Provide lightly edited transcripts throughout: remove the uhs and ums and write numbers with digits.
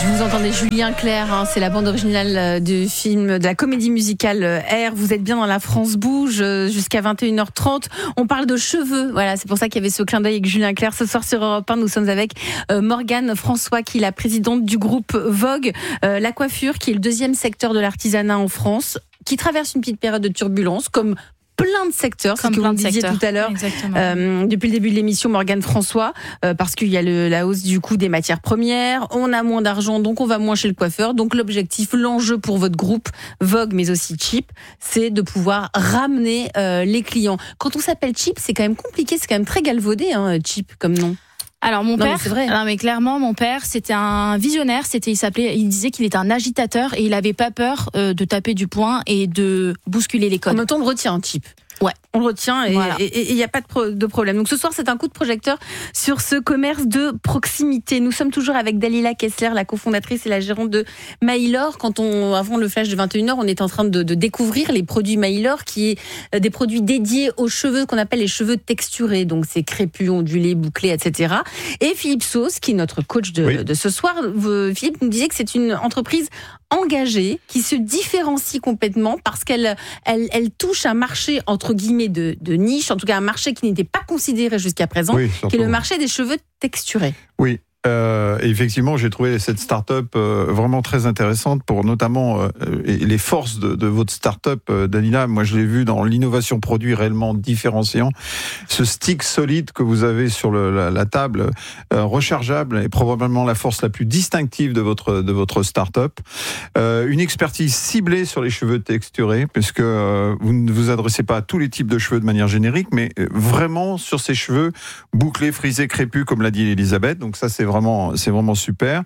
Vous entendez Julien Clerc, hein, c'est la bande originale du film, de la comédie musicale R. Vous êtes bien dans La France Bouge jusqu'à 21h30. On parle de cheveux. Voilà, c'est pour ça qu'il y avait ce clin d'œil avec Julien Clerc. Ce soir sur Europe 1, nous sommes avec Morgane François, qui est la présidente du groupe Vogue. La coiffure, qui est le deuxième secteur de l'artisanat en France, qui traverse une petite période de turbulence, comme plein de secteurs, c'est ce que vous disiez tout à l'heure, depuis le début de l'émission, Morgane François, parce qu'il y a la hausse du coût des matières premières, on a moins d'argent, donc on va moins chez le coiffeur. Donc l'objectif, l'enjeu pour votre groupe Vogue, mais aussi Cheap, c'est de pouvoir ramener les clients. Quand on s'appelle Cheap, c'est quand même compliqué, c'est quand même très galvaudé, hein, Cheap comme nom. Alors mon père, c'est vrai. Non mais clairement mon père, c'était un visionnaire, il disait qu'il était un agitateur et il avait pas peur de taper du poing et de bousculer les codes. En même temps, on retient un Cheap. Ouais. On le retient et il voilà. n'y a pas de problème. Donc ce soir, c'est un coup de projecteur sur ce commerce de proximité. Nous sommes toujours avec Dalila Kessler, la cofondatrice et la gérante de Maïlor. Avant le flash de 21h, on est en train de découvrir les produits Maïlor, qui est des produits dédiés aux cheveux qu'on appelle les cheveux texturés. Donc c'est crépus, ondulés, bouclés, etc. Et Philippe Sauce, qui est notre coach de ce soir. Philippe nous disait que c'est une entreprise engagée, qui se différencie complètement parce qu'elle touche un marché entre guillemets de niche, en tout cas un marché qui n'était pas considéré jusqu'à présent, qui est le marché des cheveux texturés. Oui. Effectivement, j'ai trouvé cette start-up vraiment très intéressante pour notamment les forces de votre start-up, Dalila. Moi, je l'ai vu dans l'innovation produit réellement différenciant. Ce stick solide que vous avez sur la table, rechargeable, est probablement la force la plus distinctive de votre start-up. Une expertise ciblée sur les cheveux texturés, puisque vous ne vous adressez pas à tous les types de cheveux de manière générique, mais vraiment sur ces cheveux bouclés, frisés, crépus, comme l'a dit Elisabeth. Donc ça, c'est vraiment super.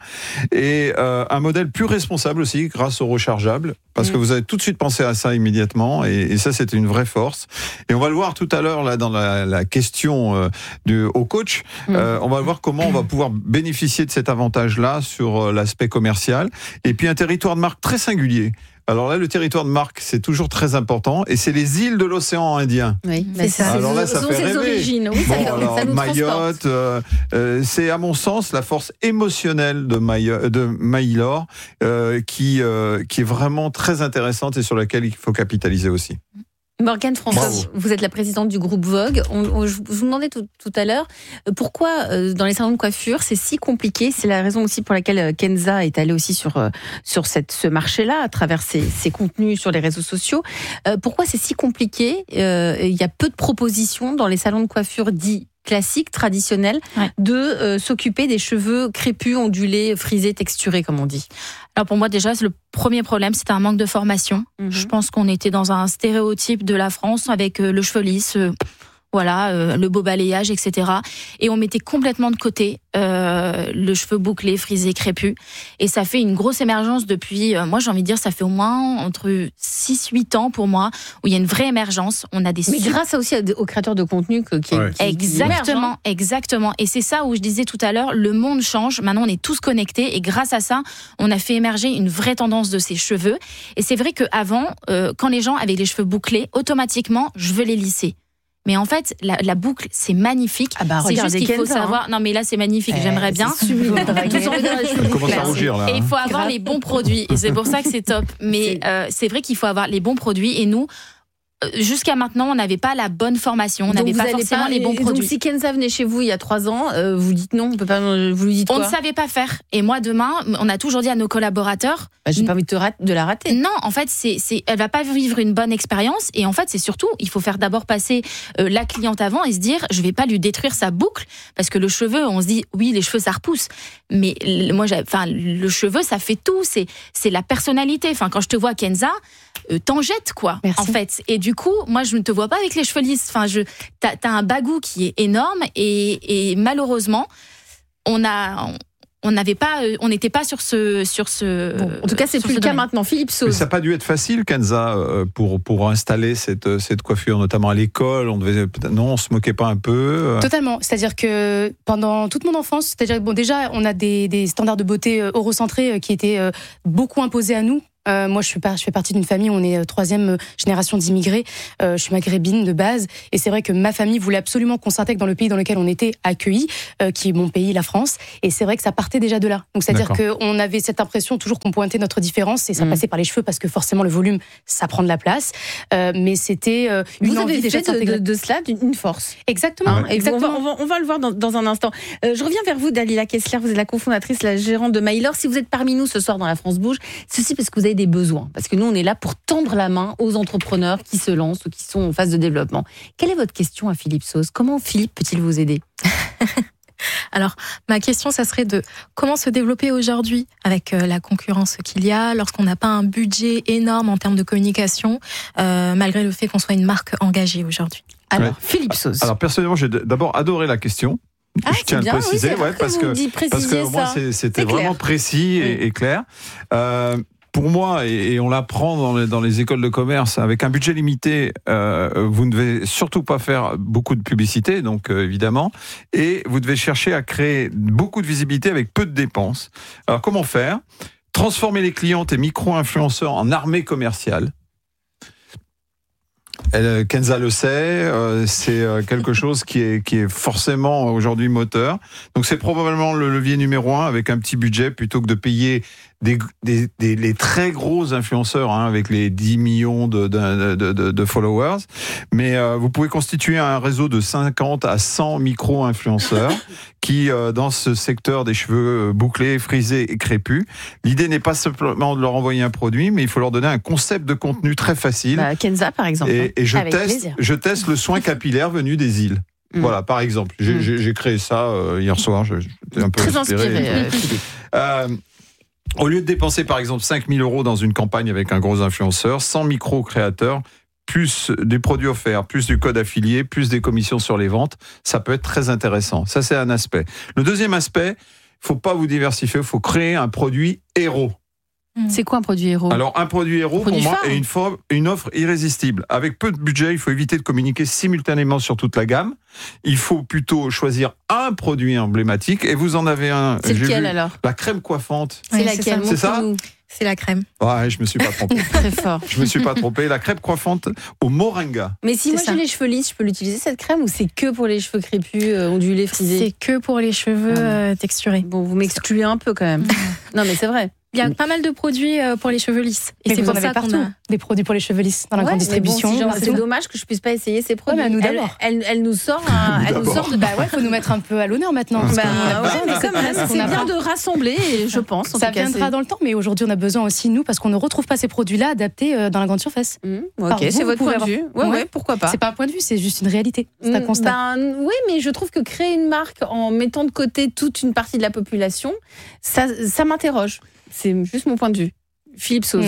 Et un modèle plus responsable aussi, grâce au rechargeable, parce que vous avez tout de suite pensé à ça immédiatement, et ça, c'était une vraie force. Et on va le voir tout à l'heure là dans la question au coach. On va voir comment on va pouvoir bénéficier de cet avantage-là sur l'aspect commercial. Et puis un territoire de marque très singulier. Alors là, le territoire de marque, c'est toujours très important, et c'est les îles de l'océan Indien. Oui, c'est ça. Alors là, ça fait rêver. Origines. Oui, ça nous Mayotte, c'est à mon sens la force émotionnelle de Maïlor qui est vraiment très intéressante et sur laquelle il faut capitaliser aussi. Morgane François, vous êtes la présidente du groupe Vogue. Je vous demandais tout à l'heure pourquoi dans les salons de coiffure c'est si compliqué. C'est la raison aussi pour laquelle Kenza est allée aussi sur ce marché-là à travers ses contenus sur les réseaux sociaux. Pourquoi c'est si compliqué? Il y a peu de propositions dans les salons de coiffure dits classiques, traditionnels, de s'occuper des cheveux crépus, ondulés, frisés, texturés, comme on dit. Alors pour moi déjà, le premier problème, c'était un manque de formation. Je pense qu'on était dans un stéréotype de la France avec le cheveu lisse, le beau balayage, etc. Et on mettait complètement de côté le cheveu bouclé, frisé, crépus. Et ça fait une grosse émergence depuis, moi j'ai envie de dire, ça fait au moins entre 6-8 ans pour moi, où il y a une vraie émergence. On a Mais grâce aussi aux créateurs de contenu qui Exactement. Et c'est ça où je disais tout à l'heure, le monde change. Maintenant, on est tous connectés. Et grâce à ça, on a fait émerger une vraie tendance de ces cheveux. Et c'est vrai qu'avant, quand les gens avaient les cheveux bouclés, automatiquement, je veux les lisser. Mais en fait, la boucle, c'est magnifique. C'est juste qu'il faut savoir. Non, mais là, c'est magnifique. J'aimerais bien. On commence à rougir là. Et il faut avoir les bons produits. Et c'est pour ça que c'est top. Mais c'est vrai qu'il faut avoir les bons produits. Et nous, jusqu'à maintenant, on n'avait pas la bonne formation. On n'avait pas forcément les bons produits. Donc, si Kenza venait chez vous il y a 3 ans, vous dites non, on peut pas. Vous lui dites quoi? On ne savait pas faire. Et moi, demain, on a toujours dit à nos collaborateurs. J'ai pas envie de la rater. Non, en fait, elle va pas vivre une bonne expérience. Et en fait, c'est surtout, il faut faire d'abord passer la cliente avant et se dire, je vais pas lui détruire sa boucle, parce que le cheveu, on se dit, oui, les cheveux ça repousse. Mais moi, le cheveu, ça fait tout. C'est la personnalité. Enfin, quand je te vois, Kenza, t'en jettes quoi. Merci. En fait. Et du coup, moi, je ne te vois pas avec les cheveux lisses. Enfin, t'as un bagou qui est énorme et malheureusement, on n'était pas sur ce. Bon, en tout cas, c'est plus le cas maintenant. Philippe Sauce. Mais ça n'a pas dû être facile, Kenza, pour installer cette coiffure, notamment à l'école. On se moquait pas un peu. Totalement. C'est-à-dire que pendant toute mon enfance, déjà, on a des standards de beauté eurocentrés qui étaient beaucoup imposés à nous. Moi, je fais partie d'une famille où on est 3e génération d'immigrés. Je suis maghrébine de base. Et c'est vrai que ma famille voulait absolument qu'on s'intègre dans le pays dans lequel on était accueillis, qui est mon pays, la France. Et c'est vrai que ça partait déjà de là. Donc, c'est-à-dire qu'on avait cette impression toujours qu'on pointait notre différence et ça passait par les cheveux parce que forcément, le volume, ça prend de la place. Mais c'était une envie déjà de s'intégrer. De cela une force. Exactement. Exactement. On va le voir dans un instant. Je reviens vers vous, Dalila Kessler. Vous êtes la cofondatrice, la gérante de Mailor. Si vous êtes parmi nous ce soir dans la France Bouge, ceci parce que vous avez des besoins. Parce que nous, on est là pour tendre la main aux entrepreneurs qui se lancent ou qui sont en phase de développement. Quelle est votre question à Philippe Sauce ? Comment Philippe peut-il vous aider ? Alors, ma question, ça serait de comment se développer aujourd'hui avec la concurrence qu'il y a, lorsqu'on n'a pas un budget énorme en termes de communication, malgré le fait qu'on soit une marque engagée aujourd'hui. Alors, Philippe Sauce. Alors, personnellement, j'ai d'abord adoré la question. Je tiens à le préciser, parce que moi, c'était vraiment précis et clair. Pour moi, et on l'apprend dans les écoles de commerce, avec un budget limité, vous ne devez surtout pas faire beaucoup de publicité, donc évidemment, et vous devez chercher à créer beaucoup de visibilité avec peu de dépenses. Alors comment faire ? Transformer les clientes et micro-influenceurs en armée commerciale. Kenza le sait, c'est quelque chose qui est forcément aujourd'hui moteur. Donc c'est probablement le levier numéro 1 avec un petit budget plutôt que de payer les très gros influenceurs avec les 10 millions de followers. Mais vous pouvez constituer un réseau de 50 à 100 micro-influenceurs qui, dans ce secteur des cheveux bouclés, frisés et crépus, l'idée n'est pas simplement de leur envoyer un produit, mais il faut leur donner un concept de contenu très facile. Kenza, par exemple. Et je teste le soin capillaire venu des îles. Voilà, par exemple. J'ai créé ça hier soir. J'étais un peu très inspiré. Au lieu de dépenser par exemple 5 000 € dans une campagne avec un gros influenceur, 100 micro-créateurs, plus des produits offerts, plus du code affilié, plus des commissions sur les ventes, ça peut être très intéressant. Ça, c'est un aspect. Le deuxième aspect, il ne faut pas vous diversifier, il faut créer un produit héros. C'est quoi un produit héros ? Alors, un produit héros, pour moi, est une offre irrésistible. Avec peu de budget, il faut éviter de communiquer simultanément sur toute la gamme. Il faut plutôt choisir un produit emblématique. Et vous en avez un. C'est lequel alors ? La crème coiffante. C'est laquelle ? C'est ça ? C'est la crème. Ouais, je me suis pas trompé. Très fort. Je me suis pas trompé. La crème coiffante au moringa. Mais si moi j'ai les cheveux lisses, je peux l'utiliser cette crème ou c'est que pour les cheveux crépus, ondulés, frisés ? C'est que pour les cheveux texturés. Bon, vous m'excluez un peu quand même. Non, mais c'est vrai. Il y a pas mal de produits pour les cheveux lisses. Et c'est pour ça qu'on a des produits pour les cheveux lisses dans la grande distribution. Bon, c'est dommage que je puisse pas essayer ces produits. Ouais, nous d'abord. Elle nous sort faut nous mettre un peu à l'honneur maintenant. C'est bien de rassembler, je pense. Ça viendra dans le temps, mais aujourd'hui on a besoin aussi nous parce qu'on ne retrouve pas ces produits-là adaptés dans la grande surface. Ok, c'est votre point de vue. Ouais, pourquoi pas. C'est pas un point de vue, c'est juste une réalité. C'est un constat. Oui, mais je trouve que créer une marque en mettant de côté toute une partie de la population, ça m'interroge. C'est juste mon point de vue. Philippe Sauce.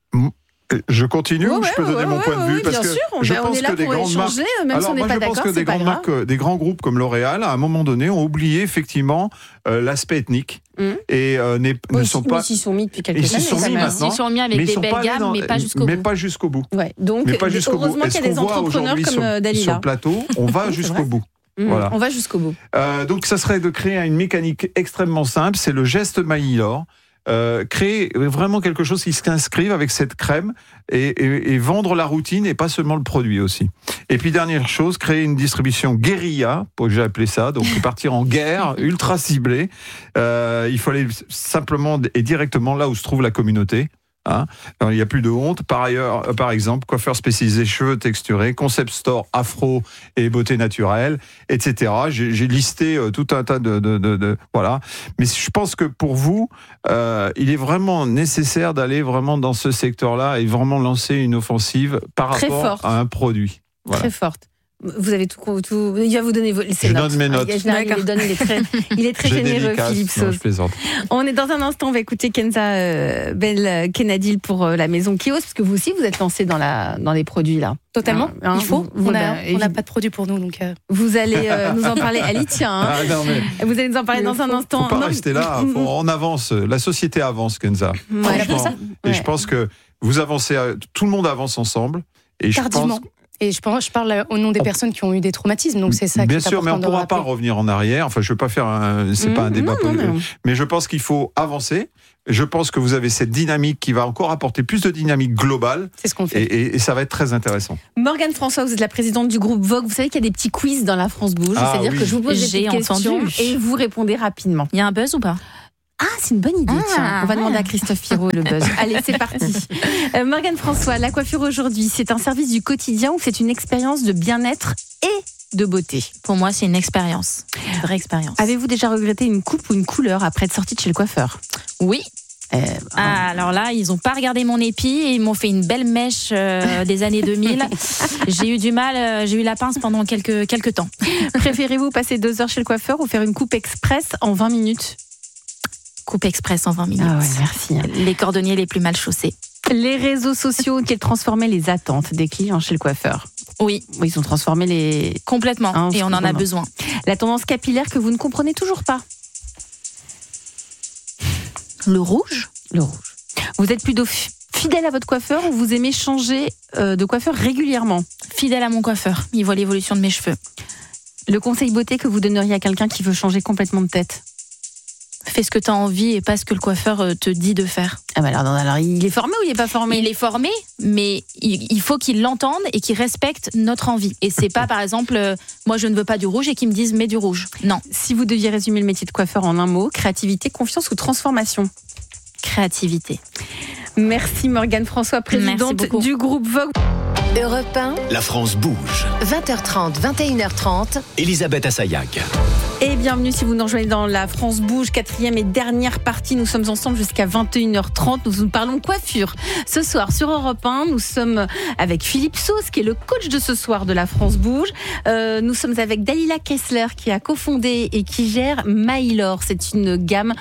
Je continue ou je peux donner mon point de vue parce que je pense que des grandes marques. Alors moi je pense que des grandes marques, des grands groupes comme L'Oréal, à un moment donné, ont oublié effectivement l'aspect ethnique et ne sont pas. Ils s'y sont mis depuis quelques années. Ils sont mis avec des belles gammes, mais pas jusqu'au bout. Mais pas jusqu'au bout. Ouais. Donc heureusement qu'il y a des entrepreneurs comme Dalila. Sur le plateau, on va jusqu'au bout. Voilà. On va jusqu'au bout. Donc ça serait de créer une mécanique extrêmement simple, c'est le geste Mailor. Créer vraiment quelque chose qui s'inscrive avec cette crème et vendre la routine et pas seulement le produit aussi. Et puis dernière chose, créer une distribution guérilla, j'ai appelé ça, donc partir en guerre ultra ciblée. Il faut aller simplement et directement là où se trouve la communauté. Alors, il n'y a plus de honte. Par ailleurs, par exemple, coiffeur spécialisé cheveux texturés, concept store afro et beauté naturelle, etc. J'ai listé tout un tas de voilà. Mais je pense que pour vous, il est vraiment nécessaire d'aller vraiment dans ce secteur-là et vraiment lancer une offensive par rapport à un produit. Voilà. Très forte. Vous avez tout. Il va vous donner ses notes. Je donne mes notes. Il est très généreux, Philippe Sauce. Non, je plaisante. On est dans un instant, on va écouter Kenza Benkenadil pour la maison Kios, parce que vous aussi, vous êtes lancé dans les produits là. Totalement. Il faut. On n'a pas de produit pour nous, donc. Vous allez nous en parler. Elle y tient. Vous allez nous en parler dans un instant. Faut pas rester là. On avance. La société avance, Kenza. Franchement. Et je pense que vous avancez. Tout le monde avance ensemble. Et tardivement. Et je parle au nom des personnes qui ont eu des traumatismes, donc c'est ça qui est important. Bien sûr, mais on ne pourra pas revenir en arrière. Enfin, je ne veux pas faire c'est pas un débat politique. Mais je pense qu'il faut avancer. Je pense que vous avez cette dynamique qui va encore apporter plus de dynamique globale. C'est ce qu'on fait. Et ça va être très intéressant. Morgane François, vous êtes la présidente du groupe Vogue. Vous savez qu'il y a des petits quiz dans la France Bouge. C'est-à-dire que je vous pose des petites questions et vous répondez rapidement. Il y a un buzz ou pas ? Ah, c'est une bonne idée, tiens. On va demander à Christophe Firaud le buzz. Allez, c'est parti. Morgane François, la coiffure aujourd'hui, c'est un service du quotidien ou c'est une expérience de bien-être et de beauté ? Pour moi, c'est une expérience. Une vraie expérience. Avez-vous déjà regretté une coupe ou une couleur après être sortie de chez le coiffeur ? Oui. Alors là, ils n'ont pas regardé mon épi et ils m'ont fait une belle mèche des années 2000. J'ai eu du mal, j'ai eu la pince pendant quelques temps. Préférez-vous passer 2 heures chez le coiffeur ou faire une coupe express en 20 minutes ? Coupe express en 20 minutes. Ah ouais, merci. Les cordonniers les plus mal chaussés. Les réseaux sociaux ont-ils transformé les attentes des clients chez le coiffeur ? Oui. Ils ont transformé les... Complètement. Et on en a besoin. La tendance capillaire que vous ne comprenez toujours pas ? Le rouge ? Le rouge. Vous êtes plutôt fidèle à votre coiffeur ou vous aimez changer de coiffeur régulièrement ? Fidèle à mon coiffeur. Il voit l'évolution de mes cheveux. Le conseil beauté que vous donneriez à quelqu'un qui veut changer complètement de tête ? Fais ce que tu as envie et pas ce que le coiffeur te dit de faire. Ah bah alors, il est formé ou il n'est pas formé ? Il est formé, mais il faut qu'il l'entende et qu'il respecte notre envie. Et c'est pas, par exemple, moi je ne veux pas du rouge et qu'il me dise mets du rouge. Non. Si vous deviez résumer le métier de coiffeur en un mot, créativité, confiance ou transformation ? Créativité. Merci Morgane François, présidente du groupe Vogue. Europe 1, La France bouge. 20h30, 21h30. Elisabeth Assayag. Et bienvenue si vous nous rejoignez dans La France bouge, 4e et dernière partie. Nous sommes ensemble jusqu'à 21h30. Nous parlons coiffure. Ce soir sur Europe 1, nous sommes avec Philippe Sauce, qui est le coach de ce soir de La France bouge. Nous sommes avec Dalila Kessler, qui a cofondé et qui gère Mailor. C'est une gamme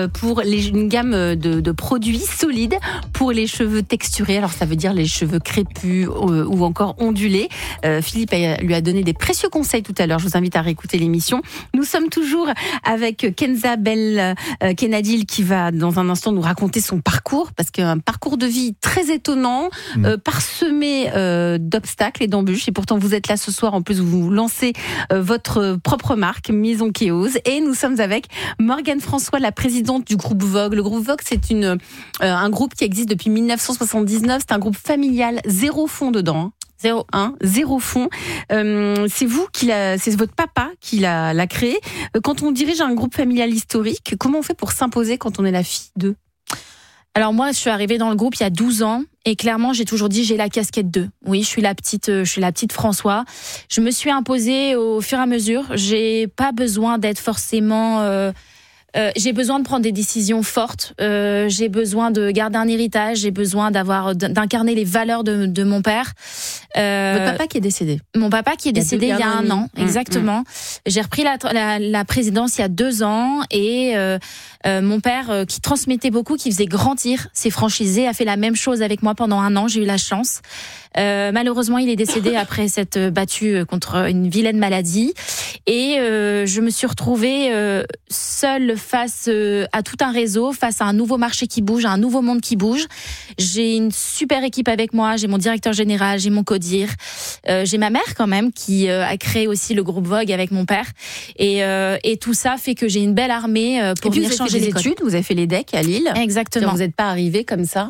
une gamme de produits solides pour les cheveux texturés. Alors ça veut dire les cheveux crépus ou encore ondulés. Philippe lui a donné des précieux conseils tout à l'heure. Je vous invite à réécouter l'émission. Nous sommes toujours avec Kenza Bel Kenadil qui va dans un instant nous raconter son parcours, parce qu'un parcours de vie très étonnant, parsemé d'obstacles et d'embûches. Et pourtant vous êtes là ce soir, en plus vous lancez votre propre marque, Maison Kéose. Et nous sommes avec Morgane François, la présidente du groupe Vogue. Le groupe Vogue, c'est un groupe qui existe depuis 1979. C'est un groupe familial, 0 fonds dedans. 0 fonds. C'est votre papa qui l'a créé. Quand on dirige un groupe familial historique, comment on fait pour s'imposer quand on est la fille d'eux ? Alors moi, je suis arrivée dans le groupe il y a 12 ans et clairement, j'ai toujours dit j'ai la casquette d'eux. Oui, je suis la petite François. Je me suis imposée au fur et à mesure. J'ai pas besoin d'être forcément j'ai besoin de prendre des décisions fortes. J'ai besoin de garder un héritage. J'ai besoin d'incarner les valeurs de mon père. Votre papa qui est décédé. Mon papa qui est décédé il y a 1 an, exactement. J'ai repris la présidence il y a 2 ans et mon père qui transmettait beaucoup, qui faisait grandir ses franchisés, a fait la même chose avec moi pendant 1 an. J'ai eu la chance. Malheureusement, il est décédé après s'être battu contre une vilaine maladie et je me suis retrouvée seule face à tout un réseau, face à un nouveau marché qui bouge, à un nouveau monde qui bouge. J'ai une super équipe avec moi, j'ai mon directeur général, j'ai mon codir, j'ai ma mère quand même qui a créé aussi le groupe Vogue avec mon père et tout ça fait que j'ai une belle armée pour venir changer les études. Vous avez fait l'EDEC à Lille. Exactement. Vous n'êtes pas arrivé comme ça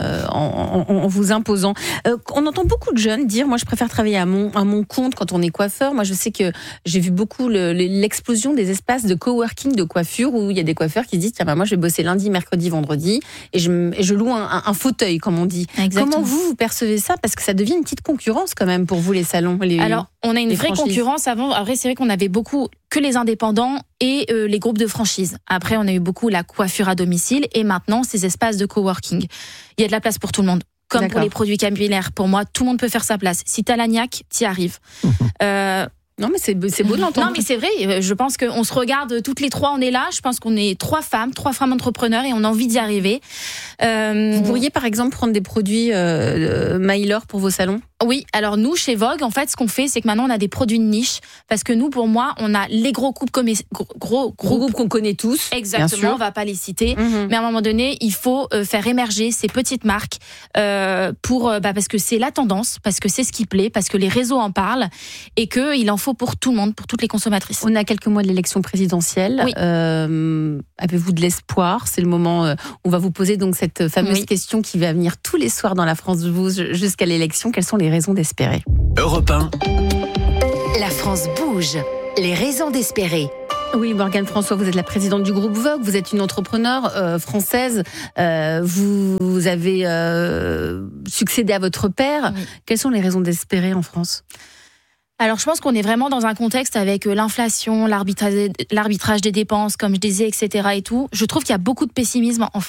en vous imposant. On entend beaucoup de jeunes dire moi je préfère travailler à mon compte quand on est coiffeur. Moi je sais que j'ai vu beaucoup l'explosion des espaces de coworking de coiffure où il y a des coiffeurs qui se disent moi je vais bosser lundi, mercredi, vendredi et je loue un fauteuil comme on dit. Exactement. Comment vous percevez ça, parce que ça devient une petite concurrence quand même pour vous les salons. Alors on a une vraie franchises. Concurrence avant. Après c'est vrai qu'on avait beaucoup que les indépendants et les groupes de franchise. Après on a eu beaucoup la coiffure à domicile et maintenant ces espaces de coworking. Il y a de la place pour tout le monde. Comme pour les produits capillaires, pour moi, tout le monde peut faire sa place. Si t'as la niaque, t'y arrives. Non, mais c'est beau de l'entendre. Non, mais c'est vrai. Je pense qu'on se regarde toutes les 3, on est là. Je pense qu'on est 3 femmes entrepreneurs et on a envie d'y arriver. Vous pourriez, par exemple, prendre des produits Mailor pour vos salons ? Oui, alors nous, chez Vogue, en fait, ce qu'on fait, c'est que maintenant, on a des produits de niche. Parce que nous, pour moi, on a les gros groupes gros groupes qu'on connaît tous. Exactement, on va pas les citer. Mais à un moment donné, il faut faire émerger ces petites marques parce que c'est la tendance, parce que c'est ce qui plaît, parce que les réseaux en parlent et qu'il en faut pour tout le monde, pour toutes les consommatrices. On a quelques mois de l'élection présidentielle. Oui. Avez-vous de l'espoir ? C'est le moment où on va vous poser donc cette fameuse question qui va venir tous les soirs dans la France Bouge jusqu'à l'élection. Quelles sont les raisons d'espérer ? Europe 1. La France bouge. Les raisons d'espérer. Oui, Morgane François, vous êtes la présidente du groupe Vogue, vous êtes une entrepreneure française, vous avez succédé à votre père. Oui. Quelles sont les raisons d'espérer en France ? Alors, je pense qu'on est vraiment dans un contexte avec l'inflation, l'arbitrage des dépenses, comme je disais, etc. et tout. Je trouve qu'il y a beaucoup de pessimisme en